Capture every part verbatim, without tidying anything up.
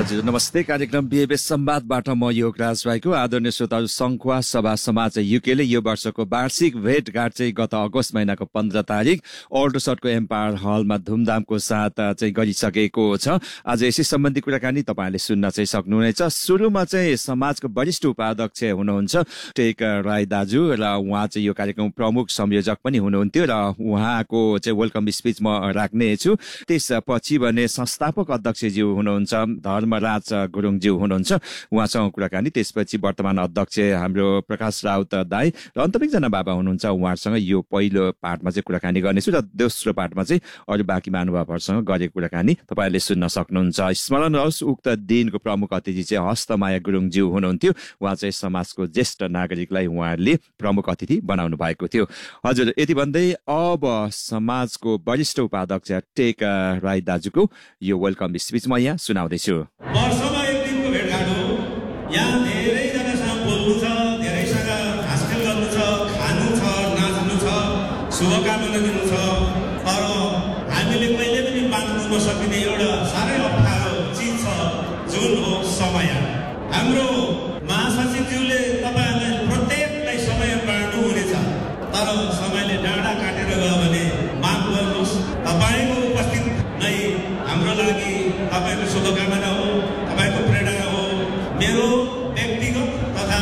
हजुर नमस्ते। कार्यक्रम बिहेबे संवादबाट म योगराज राईको आदरणीय श्रोताहरू, संखुवा सभा समाज युकेले यो वर्षको वार्षिक भेटघाट चाहिँ गत अगस्त महिनाको पन्ध्र तारिक ओल्डसटको एम्पायर हलमा धुमधामको साथ चाहिँ गरिसकेको छ। आज यसै सम्बन्धी कुराकानी तपाईँहरूले सुन्न चाहिँ सक्नुहुनेछ। सुरुमा चाहिँ समाजको वरिष्ठ उपाध्यक्ष हुनुहुन्छ टेक राई दाजु र उहाँ चाहिँ यो कार्यक्रम प्रमुख संयोजक पनि हुनुहुन्थ्यो र उहाँको चाहिँ वेलकम स्पिच म राख्नेछु। त्यसपछि भने संस्थापक अध्यक्षज्यू हुनुहुन्छ धर्मराज गुरुङज्यू हुनुहुन्छ, उहाँसँग कुराकानी। त्यसपछि वर्तमान अध्यक्ष हाम्रो प्रकाश राउत दाई र अन्त एकजना बाबा हुनुहुन्छ, उहाँहरूसँग यो पहिलो पार्टमा चाहिँ कुराकानी गर्नेछु र दोस्रो पार्टमा चाहिँ अरू बाँकी महानुभावहरूसँग गरेको कुराकानी तपाईँहरूले सुन्न सक्नुहुन्छ। स्मरण रहोस्, उक्त दिनको प्रमुख अतिथि चाहिँ हस्तमाया गुरुङज्यू हुनुहुन्थ्यो। उहाँ चाहिँ समाजको ज्येष्ठ नागरिकलाई उहाँहरूले प्रमुख अतिथि बनाउनु भएको थियो। हजुर, यति भन्दै अब समाजको वरिष्ठ उपाध्यक्ष टेक राई दाजुको यो वेलकम स्पिच म यहाँ सुनाउँदैछु। वर्षमा एक दिनको भेटघाट हो। यहाँ धेरैजनासँग बोल्नु छ, धेरैसँग हाँसखेल गर्नु छ, खानु छ, नाच्नु छ, शुभकामना दिनु छ। तर हामीले कहिले पनि बाँच्नु नसकिने एउटा साह्रै अप्ठ्यारो चिज छ, जुन हो समय। हाम्रो महासचिवज्यूले तपाईँहरूलाई प्रत्येकलाई समय बाँड्नु हुनेछ, तर समयले डाँडा काटेर गयो भने माफ गर्नुहोस्। तपाईँको उपस्थित नै हाम्रो लागि तपाईँको शुभकामना हो, तपाईँको प्रेरणा हो। मेरो व्यक्तिगत तथा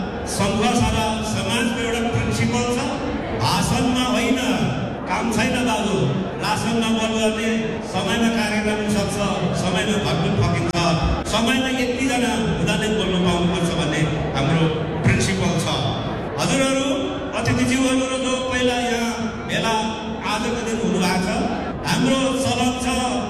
संघ सभा समाजको एउटा प्रिन्सिपल छ, भाषणमा होइन, काम छैन दाजु, रासनमा बल गर्ने, समयमा कार्यक्रम सक्छ, समयमा भग्नु फकिन्छ, समयमा यतिजना हुँदा नै बोल्नु पाउनुपर्छ भन्ने हाम्रो प्रिन्सिपल छ। हजुरहरू अतिथिज्यूहरू र जो पहिला यहाँ भेला आजको दिन हुनुभएको छ, हाम्रो चलन छ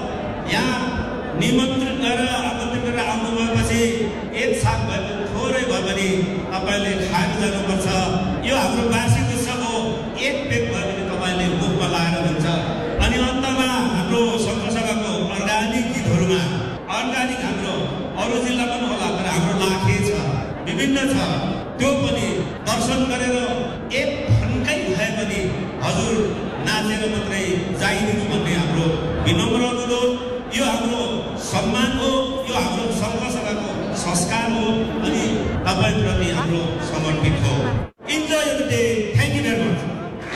यहाँ निमन्त्रण गरेर आमन्त्रण गरेर आउनु भएपछि एक साथ भए पनि थोरै भए पनि तपाईँले खाएर जानुपर्छ। यो हाम्रो वार्षिक उत्सव हो, एक पेट भए पनि तपाईँले मुखमा लगाएर हुन्छ। अनि अन्तमा हाम्रो सङ्घ सभाको अर्ग्यानिक गीतहरूमा अर्ग्यानिक हाम्रो अरू जिल्लामा पनि होला, तर हाम्रो लाखे छ, विभिन्न छ, त्यो पनि दर्शन गरेर एक फन्कै भए पनि हजुर नाचेर मात्रै जाइदिनु भन्ने हाम्रो विनम्र अनुरोध। यो हाम्रो सम्मान हो, यो हाम्रो सङ्घ सभाको संस्कार हो अनि तपाईँप्रति हाम्रो समर्पित हो। Enjoy the day. Thank you very much.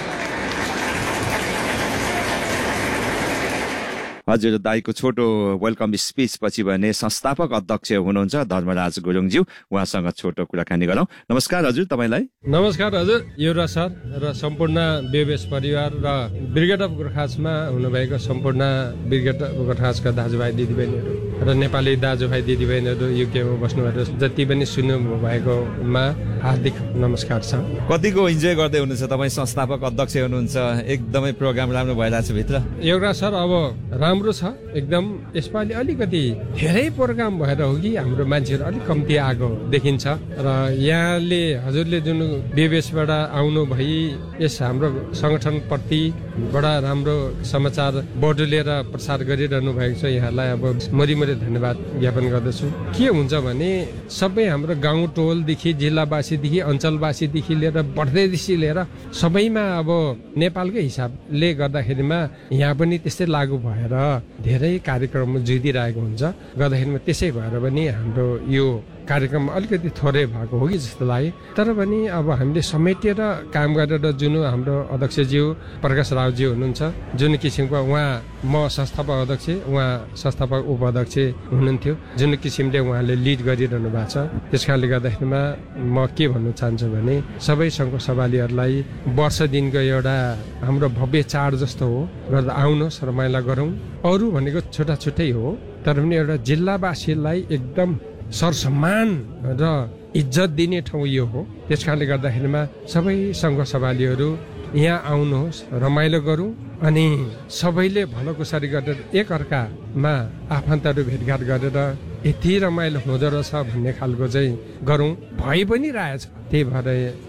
हजुर, दाईको छोटो वेलकम स्पिच पछि भने संस्थापक अध्यक्ष हुनुहुन्छ धर्मराज गुरुङज्यू, उहाँसँग छोटो कुराकानी गरौँ। नमस्कार हजुर, तपाईँलाई। नमस्कार हजुर, युवराज सर र सम्पूर्ण बेबेस परिवार र ब्रिगेड अफ गोर्खासमा हुनुभएको सम्पूर्ण ब्रिगेड अफ गोर्खासका दाजुभाइ दिदीबहिनीहरू र नेपाली दाजुभाइ दिदीबहिनीहरू युकेमा बस्नुभएको जति पनि सुन्नु भएकोमा हार्दिक नमस्कार छ। कतिको इन्जोय गर्दै हुनुहुन्छ तपाईँ? संस्थापक अध्यक्ष हुनुहुन्छ, एकदमै प्रोग्राम राम्रो भइरहेको छ भित्र। युवराज सर, अब राम्रो छ एकदम। यसपालि अलिकति धेरै प्रोग्राम भएर हो कि हाम्रो मान्छेहरू अलिक कम्ती आएको देखिन्छ र यहाँले हजुरले जुन बेबेसबाट आउनु भई यस हाम्रो सङ्गठनप्रति बडा राम्रो समाचार बटुलेर प्रसार गरिरहनु भएको छ, यहाँलाई अब मरिमरि धन्यवाद ज्ञापन गर्दछु। के हुन्छ भने सबै हाम्रो गाउँ टोलदेखि जिल्लावासीदेखि अञ्चलवासीदेखि लिएर बढ्दैदेखि लिएर सबैमा अब नेपालकै हिसाबले गर्दाखेरिमा यहाँ पनि त्यस्तै लागू भएर धेरै कार्यक्रम जुझिरहेको हुन्छ। गर्दाखेरिमा त्यसै भएर पनि हाम्रो यो कार्यक्रम अलिकति थोरै भएको हो कि जस्तो लाग्यो। तर पनि अब हामीले समेटेर काम गरेर जुन हाम्रो अध्यक्षज्यू प्रकाश रावजी हुनुहुन्छ, जुन किसिमको उहाँ म संस्थापक अध्यक्ष, उहाँ संस्थापक उपाध्यक्ष हुनुहुन्थ्यो, जुन किसिमले उहाँले लिड गरिरहनु भएको छ। त्यस कारणले गर्दाखेरिमा म के भन्नु चाहन्छु भने सबै सङ्घ सभालीहरूलाई वर्ष दिनको एउटा हाम्रो भव्य चाड जस्तो हो गर्दा आउनुहोस्, रमाइलो गरौँ। अरू भनेको छुट्टा छुट्टै हो, तर पनि एउटा जिल्लावासीलाई एकदम सरसम्मान र इज्जत दिने ठाउँ यो हो। त्यस कारणले गर्दाखेरिमा सबै सङ्घ सभालीहरू यहाँ आउनुहोस्, रमाइलो गरौँ अनि सबैले भलोकुसारी गरेर एकअर्कामा आफन्तहरू भेटघाट गरेर यति रमाइलो हुँदो रहेछ भन्ने खालको चाहिँ गरौँ। भइ पनि रहेछ, त्यही भएर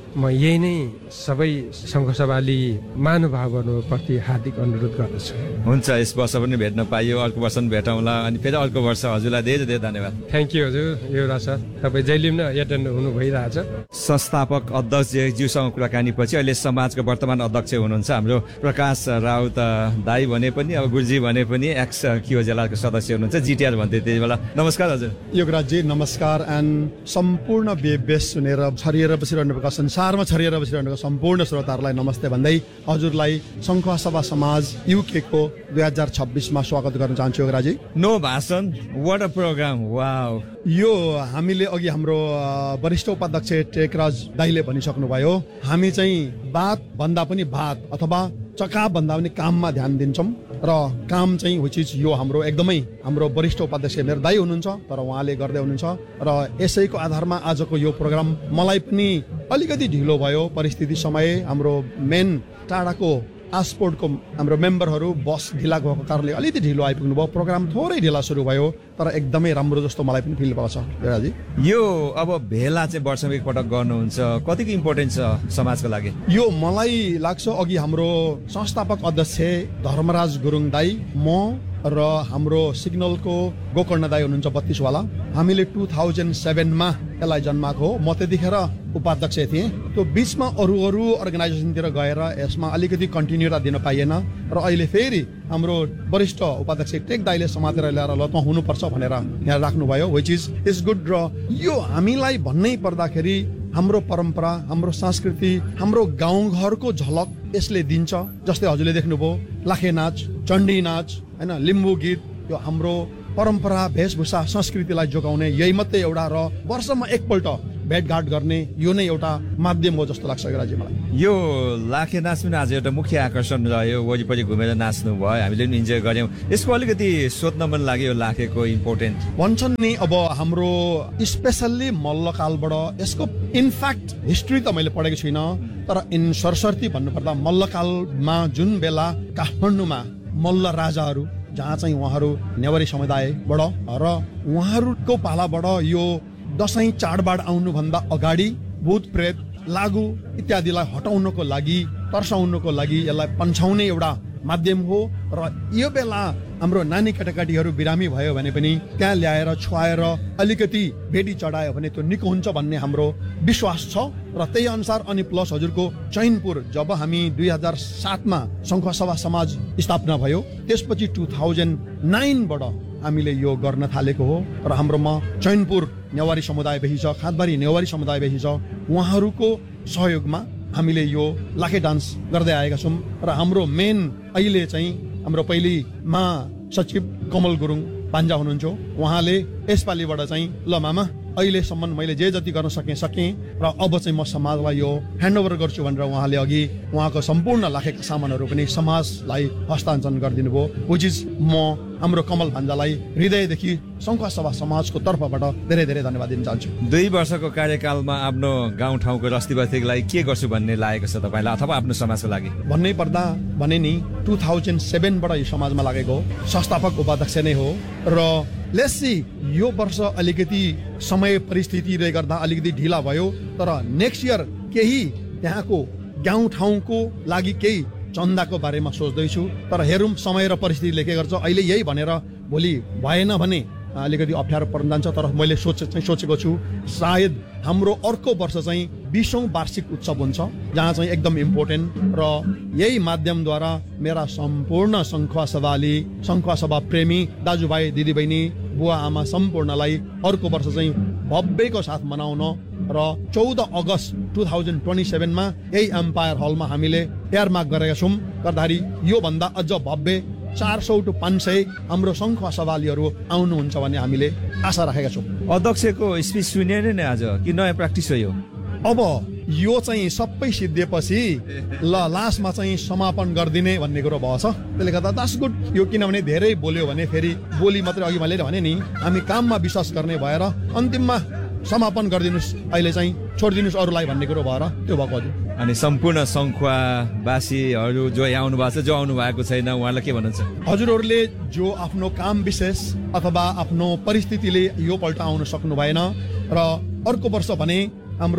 म यही नै सबै सङ्घसभाली महानुभावहरूप्रति हार्दिक अनुरोध गर्दछु। हुन्छ, यस वर्ष पनि भेट्न पाइयो, अर्को वर्ष पनि भेटौँला, अनि फेरि अर्को वर्ष हजुरलाई धेरै धेरै धन्यवाद। थ्याङ्क यू हजुर युवराज सर, तपाईँ जहिले पनि एटेन्ड हुनु भइरहेछ। संस्थापक अध्यक्षज्यूसँग कुराकानी पछि अहिले समाजको वर्तमान अध्यक्ष हुनुहुन्छ हाम्रो प्रकाश राउत दाई भने पनि, अब गुरुजी भने पनि, एक्स कियो जिल्लाको सदस्य हुनुहुन्छ, जिटिआर भन्थे त्यति बेला। नमस्कार हजुर। योगराजजी नमस्कार। एन्ड सम्पूर्ण बेस सुनेर छरिएर बसिरहनुभएका संसारमा छरिएर बसिरहनुको सम्पूर्ण श्रोताहरूलाई नमस्ते भन्दै हजुरलाई सङ्खुवा सभा समाज युके को दुई हजार छब्बिसमा स्वागत गर्न चाहन्छु योगराजी। नो भाषण, व्हाट अ प्रोग्राम, वाउ। यो हामीले अघि हाम्रो वरिष्ठ उपाध्यक्ष टेकराज दाईले भनिसक्नुभयो, हामी चाहिँ बात भन्दा पनि बात अथवा चका भन्दा पनि काममा ध्यान दिन्छौँ र काम चाहिँ विच इज यो हाम्रो एकदमै हाम्रो वरिष्ठ उपाध्यक्ष मेरो दाई हुनुहुन्छ, तर उहाँले गर्दै हुनुहुन्छ र यसैको आधारमा आजको यो प्रोग्राम मलाई पनि अलिकति ढिलो भयो। परिस्थिति समय हाम्रो मेन टाढाको आसपोर्टको हाम्रो मेम्बरहरू बस ढिला भएको कारणले अलिकति ढिलो आइपुग्नु भयो, प्रोग्राम थोरै ढिला सुरु भयो, तर एकदमै राम्रो जस्तो मलाई पनि फिल भएको छ योगराजी। यो अब भेला चाहिँ वर्षमा एकपटक गर्नुहुन्छ, कतिको इम्पोर्टेन्ट छ समाजको लागि? यो मलाई लाग्छ अघि हाम्रो संस्थापक अध्यक्ष धर्मराज गुरुङ दाई, म र हाम्रो सिग्नलको गोकर्ण दाई हुनुहुन्छ बत्तीसवाला, हामीले टु थाउजन्ड सेभेनमा यसलाई जन्माएको हो। म त्यतिखेर उपाध्यक्ष थिएँ। त्यो बिचमा अरू अरू अर्गनाइजेसनतिर गएर यसमा अलिकति कन्टिन्युटा दिन पाइएन र अहिले फेरि हाम्रो वरिष्ठ उपाध्यक्ष टेक दाईले समातेर ल्याएर ल त हुनुपर्छ भनेर यहाँ राख्नुभयो, विच इज इज गुड। र यो हामीलाई भन्नै पर्दाखेरि हाम्रो परम्परा, हाम्रो संस्कृति, हाम्रो गाउँघरको झलक यसले दिन्छ। जस्तै हजुरले देख्नुभयो लाखे नाच, चण्डी नाच, होइन, लिम्बू गीत, यो हाम्रो परम्परा, वेशभूषा, संस्कृतिलाई जोगाउने यही मात्रै एउटा र वर्षमा एकपल्ट भेटघाट गर्ने यो नै एउटा माध्यम हो जस्तो लाग्छ राज्य मलाई। यो लाखे नाच पनि आज एउटा मुख्य आकर्षण रह्यो, वरिपरि घुमेर नाच्नु भयो, हामीले पनि इन्जोय गऱ्यौँ। यसको अलिकति सोध्न मन लाग्यो लाखेको इम्पोर्टेन्ट। भन्छन् नि अब हाम्रो स्पेसल्ली मल्लकालबाट यसको इनफ्याक्ट हिस्ट्री त मैले पढेको छुइनँ, तर इन सरसर्ती भन्नुपर्दा मल्लकालमा जुन बेला काठमाडौँमा मल्ल राजाहरू जहाँ चाहिँ उहाँहरू नेवारी समुदायबाट र उहाँहरूको पालाबाट यो दसैँ चाडबाड आउनुभन्दा अगाडि भूत प्रेत लागु इत्यादिलाई हटाउनको लागि, तर्साउनको लागि यसलाई पन्छाउने एउटा माध्यम हो। र यो बेला हाम्रो नानी केटाकेटीहरू बिरामी भयो भने पनि त्यहाँ ल्याएर छुवाएर अलिकति भेटी चढायो भने त्यो निको हुन्छ भन्ने हाम्रो विश्वास छ। र त्यही अनुसार अनि प्लस हजुरको चैनपुर जब हामी दुई हजार सातमा सङ्खुवा सभा समाज स्थापना भयो, त्यसपछि टु थाउजन्ड नाइनबाट हामीले यो गर्न थालेको हो। र हाम्रोमा चैनपुर नेवारी समुदाय बेसी छ, खातबारी नेवारी समुदाय बेसी छ, उहाँहरूको सहयोगमा हामीले यो लाखे डान्स गर्दै आएका छौँ। र हाम्रो मेन अहिले चाहिँ हाम्रो पहिली महासचिव कमल गुरुङ पान्जा हुनुहुन्छ, उहाँले यसपालिबाट चाहिँ ल मामा अहिलेसम्म मैले जे जति गर्न सकेँ सकेँ र अब चाहिँ म समाजलाई यो ह्यान्डओभर गर्छु भनेर उहाँले अघि उहाँको सम्पूर्ण लाखेका सामानहरू पनि समाजलाई हस्तान्तरण गरिदिनु भयो, विच इज म हाम्रो कमल भान्जालाई हृदयदेखि सङ्खुवा सभा समाजको तर्फबाट धेरै धेरै धन्यवाद दिन चाहन्छु। दुई वर्षको कार्यकालमा आफ्नो गाउँठाउँको रस्ती बस्तीको लागि के गर्छु भन्ने लागेको छ तपाईँलाई अथवा आफ्नो समाजको लागि? भन्नै पर्दा भने नि टु थाउजन्ड सेभेनबाट यो समाजमा लागेको हो, संस्थापक उपाध्यक्ष नै हो। र लेट्स सी यो वर्ष अलिकति समय परिस्थितिले गर्दा अलिकति ढिला भयो, तर नेक्स्ट इयर केही त्यहाँको गाउँठाउँको लागि केही चन्दाको बारेमा सोच्दैछु। तर हेरौँ समय र परिस्थितिले के गर्छ। अहिले यही भनेर भोलि भएन भने अलिकति अप्ठ्यारो पर्न जान्छ। तर मैले सोचे चाहिँ सोचेको छु सायद हाम्रो अर्को वर्ष चाहिँ बिसौँ वार्षिक उत्सव हुन्छ, जहाँ चाहिँ एकदम इम्पोर्टेन्ट र यही माध्यमद्वारा मेरा सम्पूर्ण सङ्खुवा सभाली, सङ्खुवा सभा प्रेमी दाजुभाइ दिदीबहिनी बुवा आमा सम्पूर्णलाई अर्को वर्ष चाहिँ भव्यको साथ मनाउन र चौध अगस्त टु थाउजन्ड ट्वेन्टी सेभेनमा यही एम्पायर हलमा हामीले एयरमार्क गरेका छौँ। गर्दाखेरि योभन्दा अझ भव्य चार सौ टु पाँच सय हाम्रो सङ्खुवा सवालीहरू आउनुहुन्छ भन्ने हामीले आशा राखेका छौँ। अध्यक्षको स्पिच सुने नै आज कि नयाँ प्र्याक्टिस हो यो? अब यो चाहिँ सबै सिद्धिएपछि ल लास्टमा चाहिँ समापन गरिदिने भन्ने कुरो भएछ। त्यसले गर्दा द्याट्स गुड। यो किनभने धेरै बोल्यो भने फेरि बोली मात्रै अघि मैले भने नि हामी काममा विश्वास गर्ने भएर अन्तिममा समापन गरिदिनुहोस्, अहिले चाहिँ छोडिदिनुहोस् अरूलाई भन्ने कुरो भएर त्यो भएको हजुर। अनि सम्पूर्ण सङ्खुवावासीहरू जो यहाँ आउनु भएको छ, जो आउनु भएको छैन, उहाँलाई के भन्नुहुन्छ? हजुरहरूले जो आफ्नो काम विशेष अथवा आफ्नो परिस्थितिले यो पल्ट आउन सक्नु भएन र अर्को वर्ष भने हाम्रो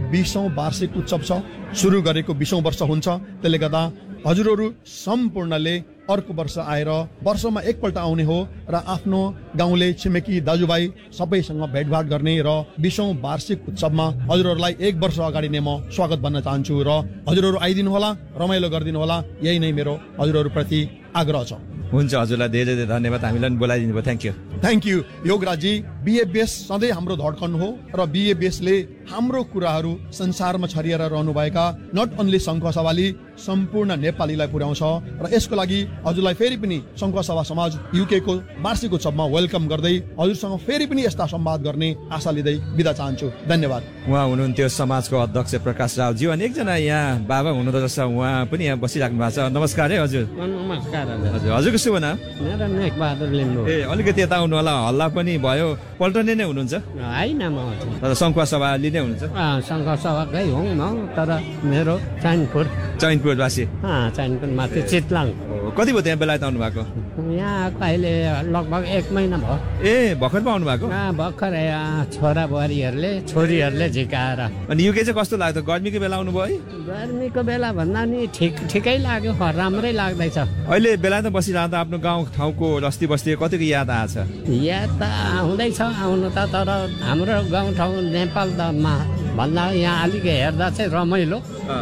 बीसौँ वार्षिक उत्सव छ, सुरु गरेको बीसौँ वर्ष हुन्छ। त्यसले गर्दा हजुरहरू सम्पूर्णले अर्को वर्ष आएर वर्षमा एकपल्ट आउने हो र आफ्नो गाउँले छिमेकी दाजुभाइ सबैसँग भेटघाट गर्ने र बीसौँ वार्षिक उत्सवमा हजुरहरूलाई एक वर्ष अगाडि नै म स्वागत भन्न चाहन्छु र हजुरहरू आइदिनु होला, रमाइलो गरिदिनु होला, यही नै मेरो हजुरहरूप्रति आग्रह छ। हुन्छ, हजुरलाई धेरै धेरै धन्यवाद, हामीलाई बोलाइदिनु भयो। Thank you thank you योगराजजी। बिएबिएस सधैँ हाम्रो धड्कन हो र बिएबिएसले हाम्रो कुराहरू संसारमा छरिएर रहनुभएका नट ओन्ली सङ्घ सभाले सम्पूर्ण नेपालीलाई पुर्याउँछ र यसको लागि हजुरलाई फेरि पनि सङ्घ सभा समाज युके को वार्षिक उत्सवमा वेलकम गर्दै हजुरसँग फेरि पनि यस्ता संवाद गर्ने आशा लिँदै बिदा चाहन्छु। धन्यवाद। उहाँ हुनुहुन्थ्यो समाजको अध्यक्ष प्रकाश रावजी अनि एकजना यहाँ बाबा हुनुहुँदो रहेछ, उहाँ पनि यहाँ बसिराख्नु भएको छ। नमस्कार है हजुर। नमस्कार हजुर, हजुरको शुभ नाम? मेरो नेकबहादुर लिम्बू। ए अलिकति यता आउनु होला, हल्ला पनि भयो। पल्टने नै हुनुहुन्छ? होइन, म तर सङ्खुवा सभाले नै हुनुहुन्छ? सङ्घ सभाकै हुँ म, तर मेरो चैनपुर चैनपुरवासी। चैनपुर माथि चितलाङ। कति भयो त्यहाँ बेलायत आउनु भएको? यहाँ अहिले लगभग एक महिना भयो। ए भर्खर पो आउनु भएको? भर्खर छोरा बुहारीहरूले छोरीहरूले झिकाएर। अनि युके चाहिँ कस्तो लाग्यो? गर्मीको बेला आउनु भयो है? गर्मीको बेला भन्दा नि ठिक ठिकै लाग्यो, राम्रै लाग्दैछ। अहिले बेलायतमा बसिरहँदा आफ्नो गाउँ ठाउँको रस्ती बस्ती कतिको याद आएछ? याद त आउँदैछ आउनु त, तर हाम्रो गाउँ ठाउँ नेपाल त भन्दा यहाँ अलिक हेर्दा चाहिँ रमाइलो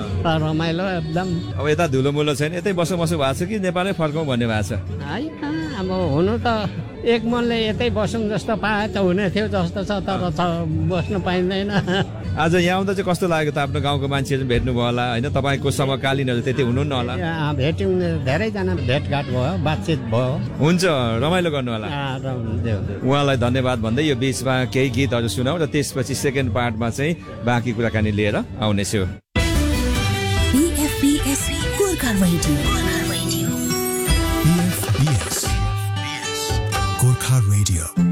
रमाइलो एकदम। अब यता धुलो मुलो छैन, यतै बसो बसो भएको छ कि नेपालै फर्कौँ भन्ने भएको छ? होइन, अब हुनु त एक मनले यतै बसौँ जस्तो पाए त हुने थियो जस्तो छ, तर बस्नु पाइँदैन। आज यहाँ आउँदा चाहिँ कस्तो लाग्यो त? आफ्नो गाउँको मान्छेहरू भेट्नुभयो होला होइन? तपाईँको समकालीनहरू त्यति हुनुहुन्न होला? भेट्यौँ, धेरैजना भेटघाट भयो, बातचित भयो। हुन्छ, रमाइलो गर्नु होला। उहाँलाई धन्यवाद भन्दै यो बिचमा केही गीतहरू सुनाऊ र त्यसपछि सेकेन्ड पार्टमा चाहिँ बाँकी कुराकानी लिएर आउनेछु। गोर्खा रेडियो।